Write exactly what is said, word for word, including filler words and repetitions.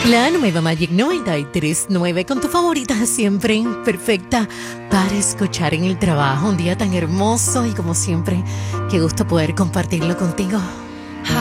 La nueva Magic noventa y tres punto nueve con tu favorita siempre, perfecta para escuchar en el trabajo. Un día tan hermoso y como siempre, qué gusto poder compartirlo contigo.